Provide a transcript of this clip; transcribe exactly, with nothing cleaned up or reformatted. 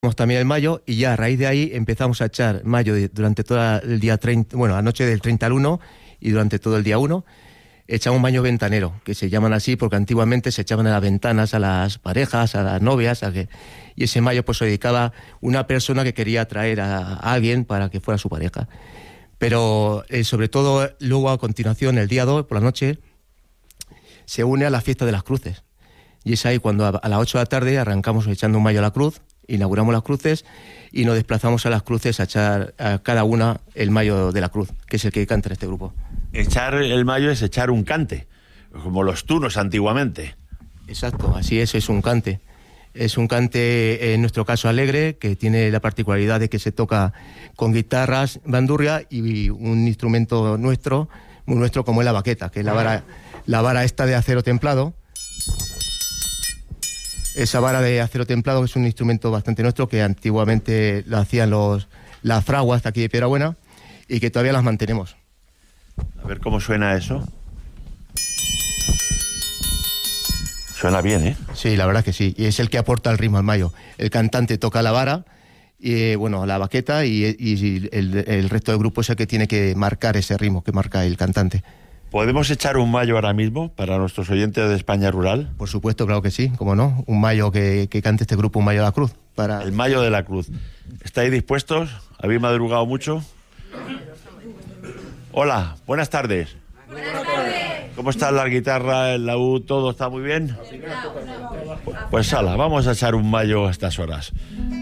también el mayo y ya a raíz de ahí empezamos a echar mayo de, durante todo el día treinta, bueno, la noche del treinta al uno y durante todo el día uno echamos mayo ventanero, que se llaman así porque antiguamente se echaban a las ventanas a las parejas, a las novias, a que, y ese mayo pues se dedicaba una persona que quería traer a, a alguien para que fuera su pareja. Pero eh, sobre todo luego a continuación el día dos por la noche se une a la fiesta de las cruces y es ahí cuando a, a las ocho de la tarde arrancamos echando un mayo a la cruz. Inauguramos las cruces y nos desplazamos a las cruces a echar a cada una el mayo de la cruz, que es el que canta en este grupo. Echar el mayo es echar un cante, como los tunos antiguamente. Exacto, así es, es un cante. Es un cante, en nuestro caso alegre, que tiene la particularidad de que se toca con guitarras, bandurria y un instrumento nuestro, muy nuestro como es la baqueta, que es la vara, la vara esta de acero templado. Esa vara de acero templado es un instrumento bastante nuestro que antiguamente lo hacían los, las fraguas de aquí de Piedrabuena y que todavía las mantenemos. A ver cómo suena eso. Suena bien, ¿eh? Sí, la verdad que sí. Y es el que aporta el ritmo al mayo. El cantante toca la vara, y, bueno, la baqueta y, y el, el resto del grupo es el que tiene que marcar ese ritmo que marca el cantante. ¿Podemos echar un mayo ahora mismo para nuestros oyentes de España Rural? Por supuesto, claro que sí, cómo no. Un mayo que, que cante este grupo, un mayo de la cruz. Para... El mayo de la cruz. ¿Estáis dispuestos? ¿Habéis madrugado mucho? Hola, buenas tardes. Buenas tardes. ¿Cómo está la guitarra, el laúd, todo está muy bien? Pues ala, vamos a echar un mayo a estas horas.